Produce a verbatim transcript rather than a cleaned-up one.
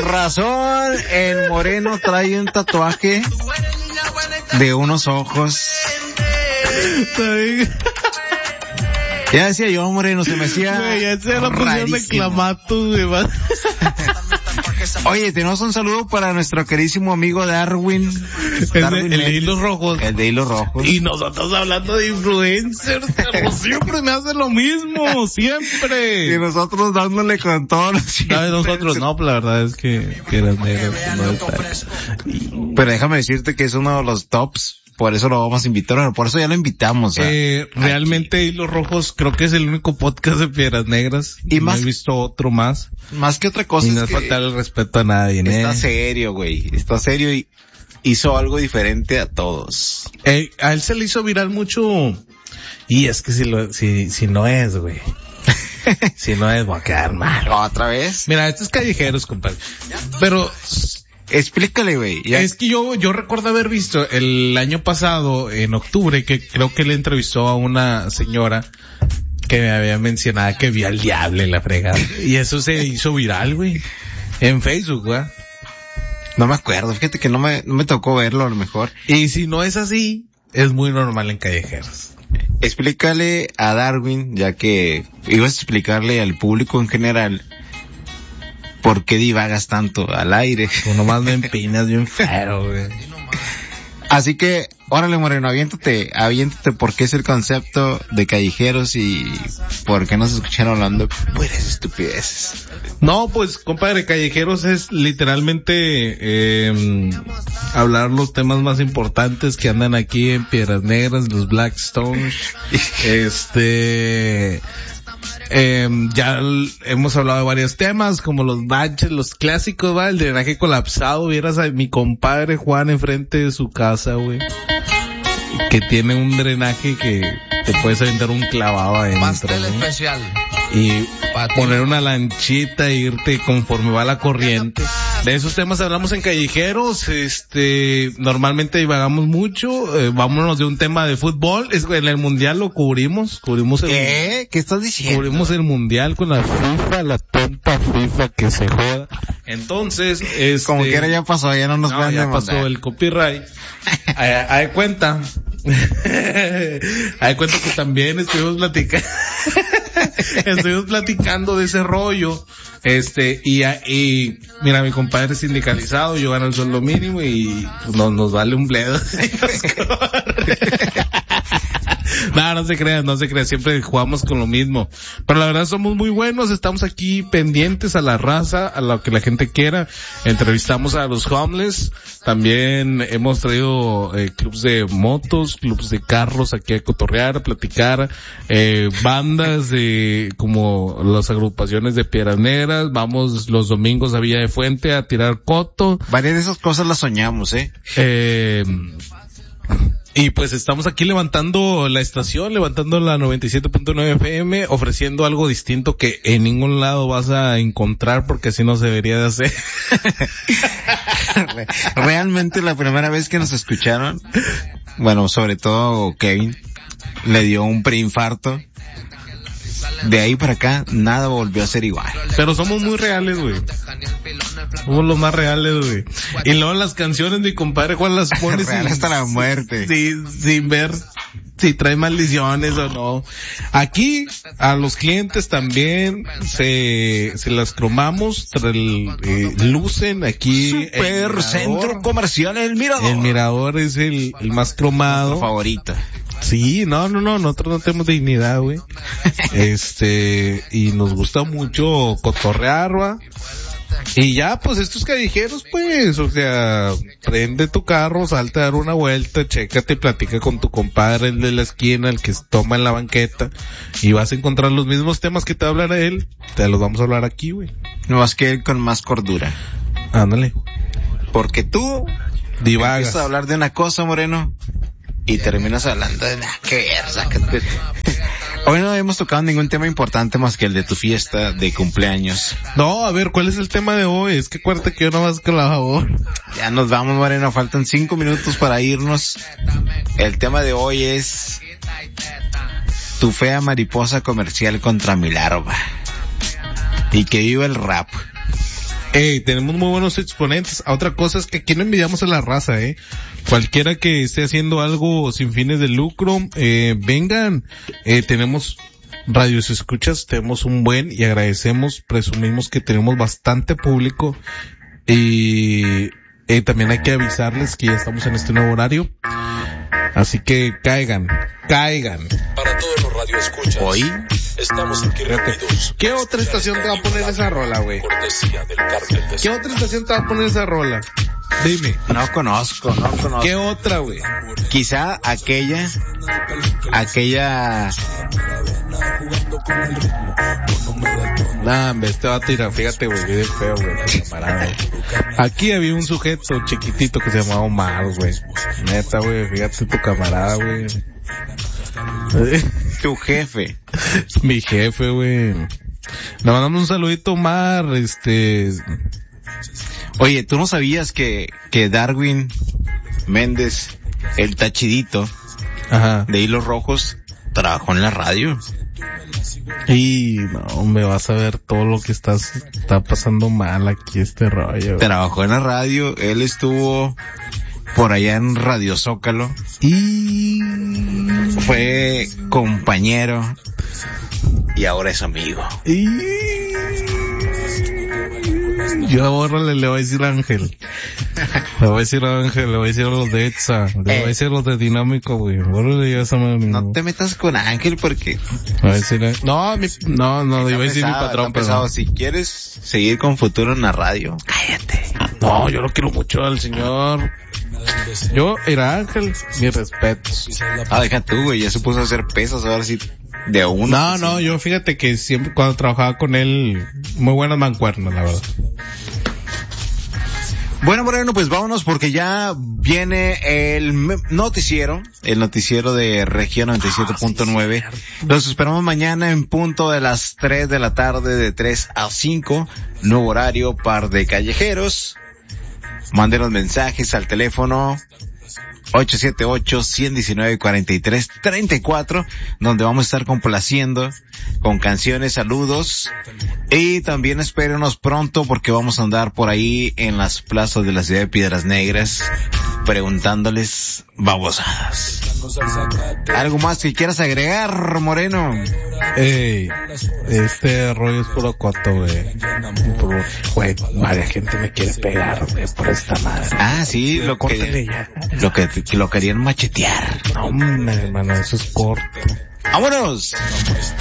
razón, el moreno trae un tatuaje de unos ojos. Ya decía yo, moreno, se me hacía güey, ya se la pusieron de clamato, güey. Oye, tenemos un saludo para nuestro queridísimo amigo Darwin. El, Darwin de, el de hilos rojos. El de hilos rojos. Y nosotros hablando de influencers, pero siempre me hace lo mismo, siempre. Y nosotros dándole con todos los no, nosotros no, la verdad es que, que las negras no están. Pero déjame decirte que es uno de los tops. Por eso lo vamos a invitar, por eso ya lo invitamos. ¿eh? Eh, realmente Hilos Rojos creo que es el único podcast de Piedras Negras. Y más, no he visto otro más. Más que otra cosa. Y no es faltar el respeto a nadie, ¿eh? Está serio, güey. Está serio y hizo algo diferente a todos. Eh, a él se le hizo viral mucho. Y es que si lo, si, si no es, güey. si no es, va a quedar mal. ¿Otra vez? Mira, estos callejeros, compadre. Pero... explícale, güey. Es que yo, yo recuerdo haber visto el año pasado, en octubre, que creo que le entrevistó a una señora que me había mencionado que vio al diablo en la fregada. Y eso se hizo viral, güey. En Facebook, güey. No me acuerdo, fíjate que no me, no me tocó verlo a lo mejor. Y si no es así, es muy normal en callejeros. Explícale a Darwin, ya que ibas a explicarle al público en general, ¿por qué divagas tanto al aire? Tú nomás me empinas bien feo, güey. Así que, órale, moreno, aviéntate, aviéntate por qué es el concepto de callejeros y por qué nos escuchan hablando puras estupideces. No, pues, compadre, callejeros es literalmente eh, hablar los temas más importantes que andan aquí en Piedras Negras, los Blackstones, este... Eh, ya l- hemos hablado de varios temas, como los baches, los clásicos, va, el drenaje colapsado. Vieras a mi compadre Juan enfrente de su casa, güey, que tiene un drenaje que te puedes aventar un clavado adentro. Pastel ¿no? especial. Y poner una lanchita e irte conforme va la corriente. De esos temas hablamos en callejeros, este, normalmente divagamos mucho, eh, vámonos de un tema de fútbol, es, en el mundial lo cubrimos, cubrimos el, ¿Qué? ¿Qué estás diciendo? cubrimos el mundial con la FIFA, la tonta FIFA que se joda. Entonces, este, como que ahora ya pasó, ya no nos no, van a ya demandar. pasó el copyright. Hay de cuenta, hay de cuenta que también estuvimos platicando, estuvimos platicando de ese rollo. Este, y, y, mira, mi compadre es sindicalizado, yo gano el sueldo mínimo y pues, no, nos vale un bledo. No, no se crean, no se crean, siempre jugamos con lo mismo. Pero la verdad somos muy buenos, estamos aquí pendientes a la raza, a lo que la gente quiera. Entrevistamos a los homeless, también hemos traído eh, clubs de motos, clubs de carros aquí a cotorrear, a platicar, eh, bandas de, como las agrupaciones de Piedras Negras, vamos los domingos a Villa de Fuente a tirar coto. Varias de esas cosas las soñamos, eh. Eh... Y pues estamos aquí levantando la estación, levantando la noventa y siete punto nueve F M, ofreciendo algo distinto que en ningún lado vas a encontrar porque así no se debería de hacer. Realmente la primera vez que nos escucharon, bueno, sobre todo Kevin, le dio un preinfarto. De ahí para acá, nada volvió a ser igual. Pero somos muy reales, güey. Somos los más reales, güey. Y luego las canciones, mi compadre Juan las pone Real sin, hasta la muerte. sin, sin ver si trae maldiciones o no. Aquí, a los clientes también se, se las cromamos, tra- eh, lucen aquí. Super Centro Comercial El Mirador. El Mirador es el, el más cromado. Nuestro favorito. Sí, no, no, no, nosotros no tenemos dignidad, güey. Este, y nos gusta mucho cotorrear, va. Y ya, pues estos callejeros, pues, o sea, prende tu carro, salta a dar una vuelta, chécate y platica con tu compadre, el de la esquina, el que toma en la banqueta, y vas a encontrar los mismos temas que te hablará él, te los vamos a hablar aquí, güey. No más que él con más cordura. Ándale. Porque tú Divagas. empiezas a hablar de una cosa, Moreno, y terminas hablando de nada que ver, sácate. Hoy no hemos tocado ningún tema importante más que el de tu fiesta de cumpleaños. No, a ver, ¿cuál es el tema de hoy? Es que acuérdate que yo no más con la favor. Ya nos vamos, Moreno, faltan cinco minutos para irnos. El tema de hoy es tu fea mariposa comercial contra mi larva. Y que viva el rap. Ey, tenemos muy buenos exponentes. Otra cosa es que aquí no envidiamos a la raza, eh. Cualquiera que esté haciendo algo sin fines de lucro, eh, vengan. Eh, tenemos radios escuchas, tenemos un buen y agradecemos, presumimos que tenemos bastante público y eh, también hay que avisarles que ya estamos en este nuevo horario. Así que caigan, caigan. Para todos los radioescuchas. Hoy estamos aquí reunidos. ¿Qué otra estación te va a poner esa rola, güey? Cortesía del Cártel de ¿Qué otra estación te va a poner esa rola? Dime. no conozco, no conozco. ¿Qué otra, güey? Quizá aquella, aquella, Nah, hombre, este va a tirar, fíjate, güey, bien feo, güey, camarada. Aquí había un sujeto chiquitito que se llamaba Omar, güey. Neta, güey, fíjate tu camarada, güey. tu jefe. Mi jefe, güey. Le mandamos un saludito, Omar, este... Oye, ¿tú no sabías que, que Darwin Méndez, el tachidito Ajá. de Hilos Rojos, trabajó en la radio? Y no, me vas a ver todo lo que estás, está pasando mal aquí este rollo. Güey. Trabajó en la radio, él estuvo por allá en Radio Zócalo. Y Fue compañero y ahora es amigo. Y yo bórrale, le voy a decir a Ángel. Le voy a decir a Ángel, le voy a decir a los de ETSA, le voy a decir a los de Dinámico, güey. Bórrale yo a esa madre. No te metas con Ángel porque... Voy a decir a... No, mi... no, no, iba a decir mi patrón, pero... Pesado. Si quieres seguir con futuro en la radio, cállate. No, yo lo quiero mucho al señor. Yo, era Ángel, mis respetos. Ah, deja tú, güey, ya se puso a hacer pesas, ahora sí, de uno. No, pues, no, sí. yo fíjate que siempre cuando trabajaba con él, muy buenas mancuernas, la verdad. Bueno, Moreno, pues vámonos porque ya viene el me- noticiero, el noticiero de Región noventa y siete punto nueve. Los esperamos mañana en punto de las tres de la tarde, de tres a cinco, nuevo horario, par de callejeros. Mándenos mensajes al teléfono ocho siete ocho, uno uno nueve, cuatro tres tres cuatro, donde vamos a estar complaciendo con canciones, saludos, y también espérenos pronto porque vamos a andar por ahí en las plazas de la ciudad de Piedras Negras preguntándoles babosadas. ¿Algo más que quieras agregar, Moreno? Ey, este rollo es puro coto, güey. Puro- Güey, varias gente me quiere pegar, güey, por esta madre. Ah, sí, lo Córtale que, ya. lo que, que lo querían machetear. No, hombre, hermano, eso es corto. ¡Vámonos!